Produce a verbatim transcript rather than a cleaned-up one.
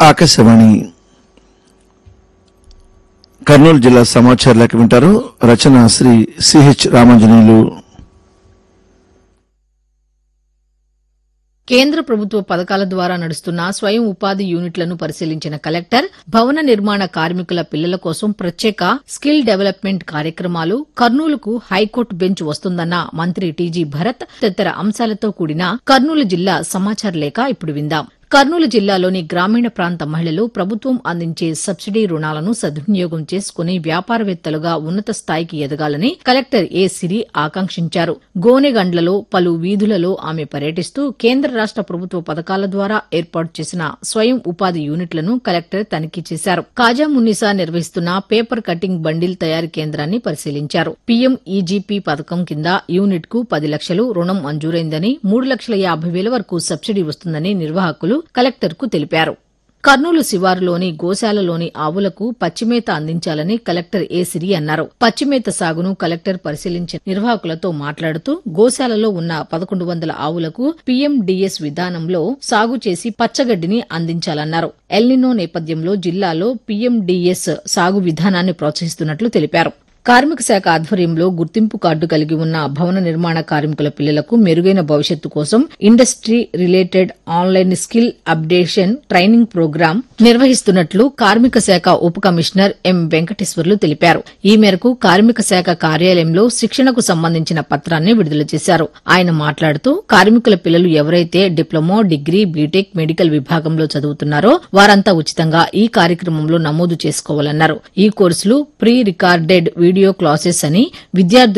ఆకాశవాణి కర్నూలు జిల్లా సమాచార లేఖ వింటారు. రచన శ్రీ సిహెచ్ రామాంజనేయులు. కేంద్ర ప్రభుత్వ పథకాల ద్వారా నడుస్తున్న స్వయం ఉపాధి యూనిట్లను పరిశీలించిన కలెక్టర్ భవన నిర్మాణ కార్మికుల పిల్లల కోసం ప్రత్యేక స్కిల్ డెవలప్మెంట్ కార్యక్రమాలు, కర్నూలుకు హైకోర్టు బెంచ్ వస్తుందన్న మంత్రి టీజీ భరత్ తదితర అంశాలతో కూడిన కర్నూలు జిల్లా సమాచార లేఖ ఇప్పుడు విందాం. కర్నూలు జిల్లాలోని గ్రామీణ ప్రాంత మహిళలు ప్రభుత్వం అందించే సబ్సిడీ రుణాలను సద్వినియోగం చేసుకుని వ్యాపారవేత్తలుగా ఉన్నత స్థాయికి ఎదగాలని కలెక్టర్ ఏ సిరి ఆకాంక్షించారు. గోనెగండ్లలో పలు వీధులలో ఆమె పర్యటిస్తూ కేంద్ర రాష్ట ప్రభుత్వ పథకాల ద్వారా ఏర్పాటు చేసిన స్వయం ఉపాధి యూనిట్లను కలెక్టర్ తనిఖీ చేశారు. కాజా మున్నిసా నిర్వహిస్తున్న పేపర్ కటింగ్ బండిల్ తయారీ కేంద్రాన్ని పరిశీలించారు. పీఎం ఈజీపీ పథకం కింద యూనిట్ కు పది లక్షలు రుణం మంజూరైందని, మూడు లక్షల యాభై వేల వరకు సబ్సిడీ వస్తుందని నిర్వాహకులు కలెక్టర్కు తెలిపారు. కర్నూలు శివారులోని గోశాలలోని ఆవులకు పచ్చిమేత అందించాలని కలెక్టర్ ఏ సిరి అన్నారు. పచ్చిమేత సాగును కలెక్టర్ పరిశీలించిన నిర్వాహకులతో మాట్లాడుతూ గోశాలలో ఉన్న పదకొండు వందల ఆవులకు పీఎండీఎస్ విధానంలో సాగు చేసి పచ్చగడ్డిని అందించాలన్నారు. ఎల్నినో నేపథ్యంలో జిల్లాలో పీఎండీఎస్ సాగు విధానాన్ని ప్రోత్సహిస్తున్నట్లు తెలిపారు. కార్మిక శాఖ ఆధ్వర్యంలో గుర్తింపు కార్డు కలిగి ఉన్న భవన నిర్మాణ కార్మికుల పిల్లలకు మెరుగైన భవిష్యత్తు కోసం industry related online skill updation training programme నిర్వహిస్తున్నట్లు కార్మిక శాఖ ఉప కమిషనర్ ఎం వెంకటేశ్వర్లు తెలిపారు. ఈ మేరకు కార్మిక శాఖ కార్యాలయంలో శిక్షణకు సంబంధించిన పత్రాన్ని విడుదల చేశారు. ఆయన మాట్లాడుతూ కార్మికుల పిల్లలు ఎవరైతే డిప్లొమా, డిగ్రీ, బీటెక్, మెడికల్ విభాగంలో చదువుతున్నారో వారంతా ఉచితంగా ఈ కార్యక్రమంలో నమోదు చేసుకోవాలన్నారు. ఈ కోర్సులు ప్రీ రికార్డెడ్ వీడియో క్లాసెస్ అని విద్యార్థులు